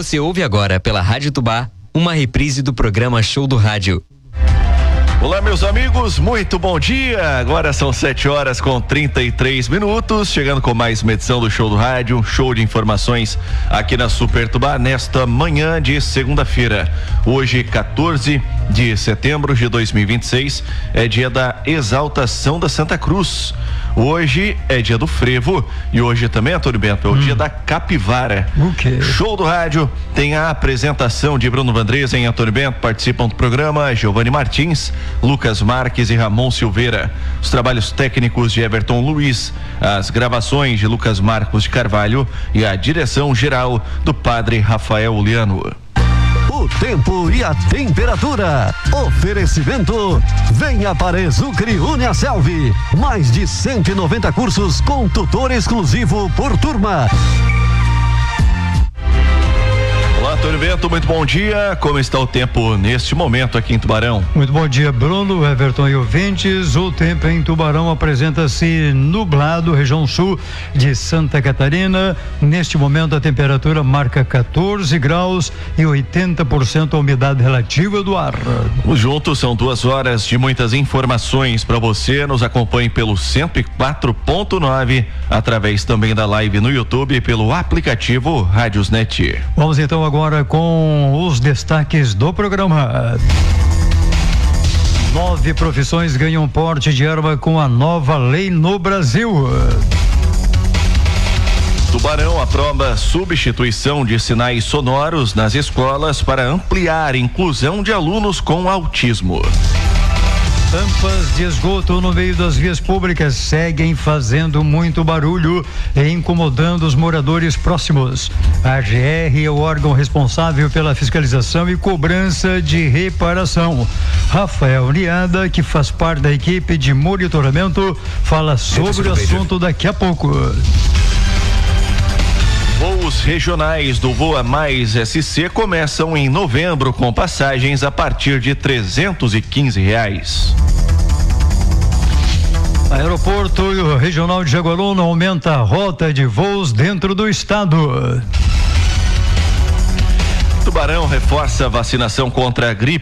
Você ouve agora pela Rádio Tubá uma reprise do programa Show do Rádio. Olá, meus amigos, muito bom dia. Agora são 7h33, chegando com mais uma edição do Show do Rádio, um show de informações aqui na Super Tubá, nesta manhã de segunda-feira. Hoje, 14 de setembro de 2026, é dia da exaltação da Santa Cruz. Hoje é dia do frevo e hoje também, Antônio Bento, é o dia da capivara. Okay. Show do Rádio tem a apresentação de Bruno Vandresa e Antônio Bento. Participam do programa Giovanni Martins, Lucas Marques e Ramon Silveira. Os trabalhos técnicos de Everton Luiz, as gravações de Lucas Marcos de Carvalho e a direção geral do padre Rafael Uliano. O tempo e a temperatura. Oferecimento. Venha para Exucre Uniaselv. Mais de 190 cursos com tutor exclusivo por turma. Olá, Antônio Bento, muito bom dia. Como está o tempo neste momento aqui em Tubarão? Muito bom dia, Bruno, Everton e ouvintes. O tempo em Tubarão apresenta-se nublado, região sul de Santa Catarina. Neste momento a temperatura marca 14 graus e 80% a umidade relativa do ar. Juntos são 2 horas de muitas informações para você. Nos acompanhe pelo 104.9, através também da live no YouTube e pelo aplicativo Rádiosnet. Vamos então agora com os destaques do programa. 9 profissões ganham porte de arma com a nova lei no Brasil. Tubarão aprova substituição de sinais sonoros nas escolas para ampliar a inclusão de alunos com autismo. Tampas de esgoto no meio das vias públicas seguem fazendo muito barulho e incomodando os moradores próximos. A GR é o órgão responsável pela fiscalização e cobrança de reparação. Rafael Niada, que faz parte da equipe de monitoramento, fala sobre o assunto daqui a pouco. Voos regionais do Voa Mais SC começam em novembro com passagens a partir de R$315. Aeroporto Regional de Jaguaruna aumenta a rota de voos dentro do estado. Tubarão reforça a vacinação contra a gripe